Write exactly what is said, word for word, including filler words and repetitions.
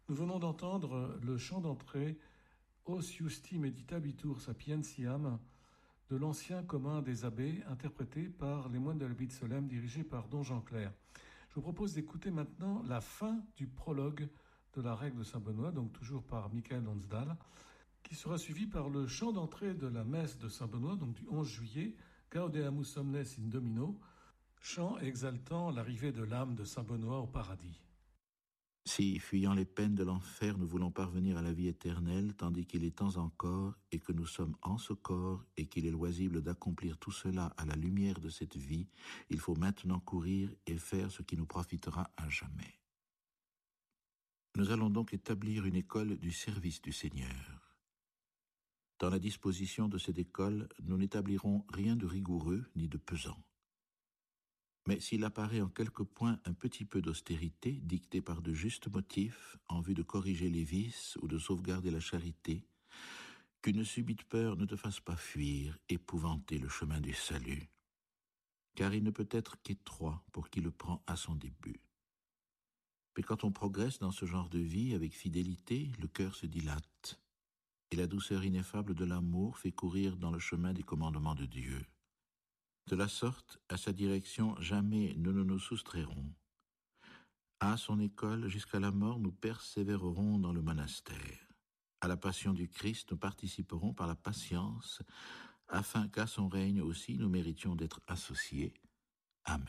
Nous venons d'entendre le chant d'entrée Os Justi Meditabitur Sapientiam de l'ancien commun des abbés, interprété par les moines de l'abbaye de Solesmes, dirigé par Don Jean Clair. Je vous propose d'écouter maintenant la fin du prologue de la règle de Saint-Benoît, donc toujours par Michael Lonsdal, qui sera suivi par le chant d'entrée de la messe de Saint-Benoît, donc du onze juillet, Gaudeamus omnes in Domino, chant exaltant l'arrivée de l'âme de Saint-Benoît au paradis. Si, fuyant les peines de l'enfer, nous voulons parvenir à la vie éternelle, tandis qu'il est temps encore, et que nous sommes en ce corps, et qu'il est loisible d'accomplir tout cela à la lumière de cette vie, il faut maintenant courir et faire ce qui nous profitera à jamais. Nous allons donc établir une école du service du Seigneur. Dans la disposition de cette école, nous n'établirons rien de rigoureux ni de pesant. Mais s'il apparaît en quelques points un petit peu d'austérité, dictée par de justes motifs, en vue de corriger les vices ou de sauvegarder la charité, qu'une subite peur ne te fasse pas fuir, épouvanter le chemin du salut, car il ne peut être qu'étroit pour qui le prend à son début. Mais quand on progresse dans ce genre de vie avec fidélité, le cœur se dilate, et la douceur ineffable de l'amour fait courir dans le chemin des commandements de Dieu. De la sorte, à sa direction, jamais nous ne nous soustrairons. À son école, jusqu'à la mort, nous persévérerons dans le monastère. À la passion du Christ, nous participerons par la patience, afin qu'à son règne aussi nous méritions d'être associés,